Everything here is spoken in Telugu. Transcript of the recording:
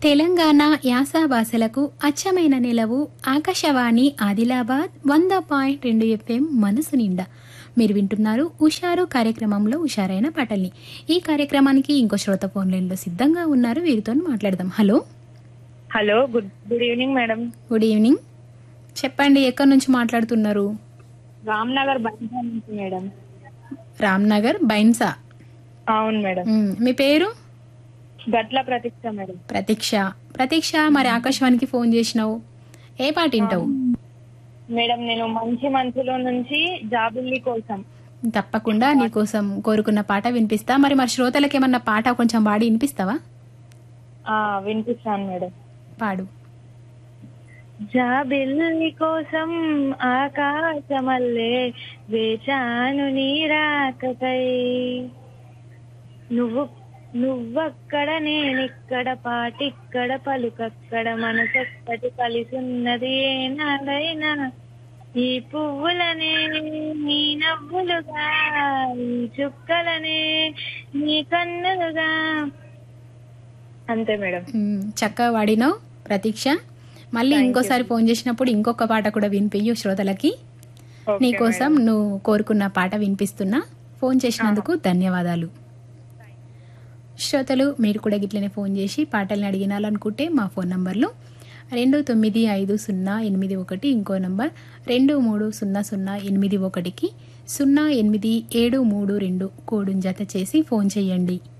తెలంగాణ యాస భాషలకు అచ్చమైన నిలవు ఆకాశవాణి ఆదిలాబాద్ 100.2 FM మనసు నిండా. మీరు వింటున్నారు ఉషారు కార్యక్రమంలో ఉషారైన పాటల్ని. ఈ కార్యక్రమానికి ఇంకో శ్రోత ఫోన్ లైన్లో సిద్ధంగా ఉన్నారు, వీరితో మాట్లాడదాం. Hello hello, good evening madam. Good evening. చెప్పండి, ఎక్కడి నుంచి మాట్లాడుతున్నారు? రామ్నగర్ బైన్సా నుంచి మేడం. రామ్నగర్ బైన్సా. అవును మేడం. మీ పేరు? గట్ల ప్రతీక్ష మేడం. ప్రతీక్ష, మరి ఆకాశవాణికి ఫోన్ చేసినావు, ఏ పాట వింటావు? మేడం, నేను మంచి మనసులో నుంచి జాబిల్లి కోసం. తప్పకుండా నీకోసం కోరుకున్న పాట వినిపిస్తా. మరి శ్రోతలకు ఏమన్నా పాట కొంచెం పాడి వినిపిస్తావా? వినిపిస్తాను మేడం. పాడు. జాబిల్లి కోసం ఆకాశమల్లే వేచాను నీరాకకై, నువ్వక్కడ నేనిక్కడ పాటిక్కడ పలుకక్కడ మనసొక్కటి కలిసున్నది ఏనాడైనా. ఈ పువ్వులనే నీ నవ్వులుగా, ఈ చుక్కలనే నీ కన్నులుగా. అంతే మేడం. చక్కగా వాడినావు ప్రతీక్ష. మళ్ళీ ఇంకోసారి ఫోన్ చేసినప్పుడు ఇంకొక పాట కూడా వినిపించు శ్రోతలకి. నీకోసం నువ్వు కోరుకున్న పాట వినిపిస్తున్నా. ఫోన్ చేసినందుకు ధన్యవాదాలు. శ్రోతలు, మీరు కూడా గిట్లనే ఫోన్ చేసి పాటల్ని అడిగినాలనుకుంటే మా ఫోన్ నంబర్లు 295081, ఇంకో నంబర్ 230081కి 0872 కోడును జత చేసి ఫోన్ చేయండి.